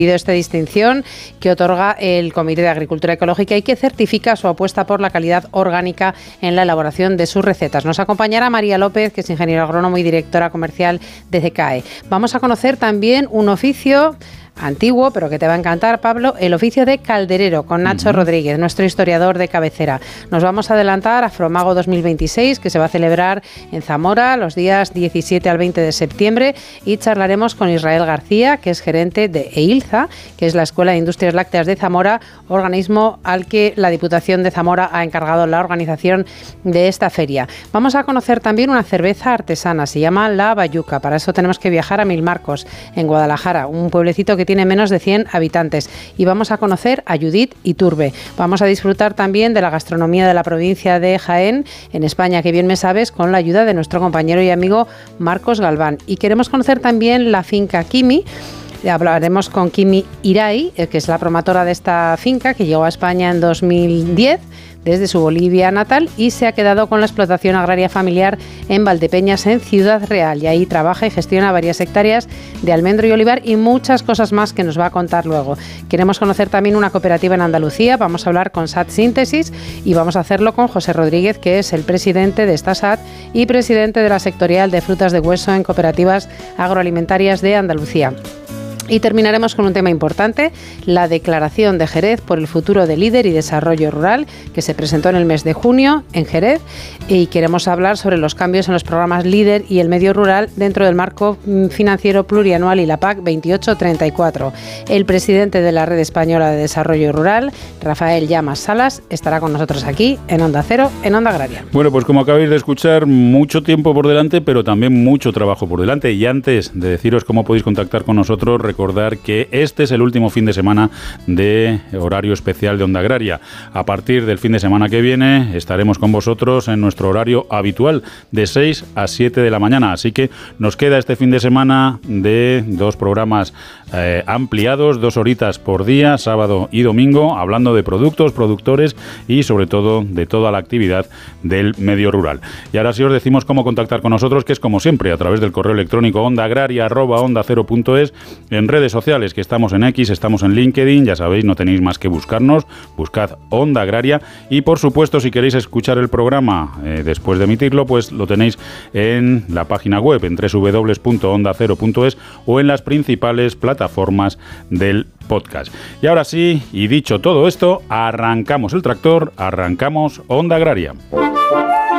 esta distinción que otorga el Comité de Agricultura Ecológica y que certifica su apuesta por la calidad orgánica en la elaboración de sus recetas. Nos acompañará María López, que es ingeniero agrónomo y directora comercial de CECAE. Vamos a conocer también un oficio antiguo, pero que te va a encantar, Pablo, el oficio de calderero, con Nacho Rodríguez, nuestro historiador de cabecera. Nos vamos a adelantar a Afromago 2026, que se va a celebrar en Zamora los días 17 al 20 de septiembre, y charlaremos con Israel García, que es gerente de EILZA, que es la Escuela de Industrias Lácteas de Zamora, organismo al que la Diputación de Zamora ha encargado la organización de esta feria. Vamos a conocer también una cerveza artesana, se llama La Bayuca. Para eso tenemos que viajar a Milmarcos, en Guadalajara, un pueblecito que tiene menos de 100 habitantes. Y vamos a conocer a Judith Iturbe. Vamos a disfrutar también de la gastronomía de la provincia de Jaén, en España, que bien me sabes, con la ayuda de nuestro compañero y amigo Marcos Galván. Y queremos conocer también la finca Kimi. Hablaremos con Kimi Irai, que es la promotora de esta finca, que llegó a España en 2010 desde su Bolivia natal y se ha quedado con la explotación agraria familiar en Valdepeñas, en Ciudad Real, y ahí trabaja y gestiona varias hectáreas de almendro y olivar y muchas cosas más que nos va a contar luego. Queremos conocer también una cooperativa en Andalucía. Vamos a hablar con SAT Síntesis y vamos a hacerlo con José Rodríguez, que es el presidente de esta SAT y presidente de la sectorial de frutas de hueso en cooperativas agroalimentarias de Andalucía. Y terminaremos con un tema importante, la declaración de Jerez por el futuro de líder y desarrollo rural, que se presentó en el mes de junio en Jerez, y queremos hablar sobre los cambios en los programas líder y el medio rural dentro del marco financiero plurianual y la PAC 28-34. El presidente de la Red Española de Desarrollo Rural, Rafael Llamas Salas, estará con nosotros aquí en Onda Cero, en Onda Agraria. Bueno, pues como acabáis de escuchar, mucho tiempo por delante, pero también mucho trabajo por delante. Y antes de deciros cómo podéis contactar con nosotros, recordar que este es el último fin de semana de horario especial de Onda Agraria. A partir del fin de semana que viene estaremos con vosotros en nuestro horario habitual de 6 a 7 de la mañana. Así que nos queda este fin de semana de dos programas ampliados, 2 horitas por día, sábado y domingo, hablando de productos, productores y sobre todo de toda la actividad del medio rural. Y ahora sí os decimos cómo contactar con nosotros, que es como siempre a través del correo electrónico ondaagraria@ondacero.es, en redes sociales, que estamos en X, estamos en LinkedIn, ya sabéis, no tenéis más que buscarnos, buscad Onda Agraria, y por supuesto, si queréis escuchar el programa después de emitirlo, pues lo tenéis en la página web, en www.ondacero.es o en las principales plataformas del podcast. Y ahora sí, y dicho todo esto, arrancamos el tractor, arrancamos Onda Agraria.